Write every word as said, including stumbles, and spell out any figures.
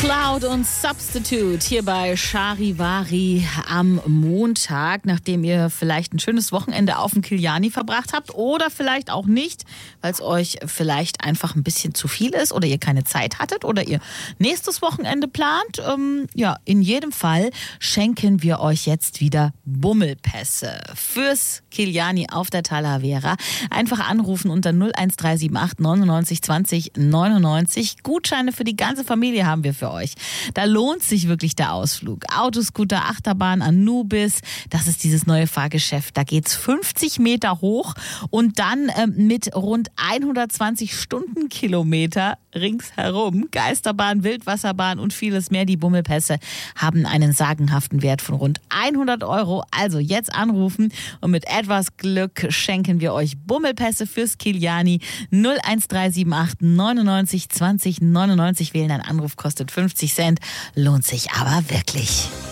Cloud und Substitute hier bei Charivari am Montag, nachdem ihr vielleicht ein schönes Wochenende auf dem Kiliani verbracht habt oder vielleicht auch nicht, weil es euch vielleicht einfach ein bisschen zu viel ist oder ihr keine Zeit hattet oder ihr nächstes Wochenende plant. Ähm, ja, in jedem Fall schenken wir euch jetzt wieder Bummelpässe fürs Kiliani auf der Talavera. Einfach anrufen unter null eins drei sieben acht neunundneunzig zwanzig neunundneunzig. Gutscheine für die ganze Familie haben wir für euch. Da lohnt sich wirklich der Ausflug. Autoscooter, Achterbahn, Anubis, das ist dieses neue Fahrgeschäft. Da geht's fünfzig Meter hoch und dann äh, mit rund hundertzwanzig Stundenkilometer ringsherum. Geisterbahn, Wildwasserbahn und vieles mehr. Die Bummelpässe haben einen sagenhaften Wert von rund hundert Euro. Also jetzt anrufen und mit etwas Glück schenken wir euch Bummelpässe fürs Kiliani. null eins drei sieben acht neunundneunzig zwanzig neunundneunzig wählen. Ein Anruf kostet fünfzig Cent. Lohnt sich aber wirklich.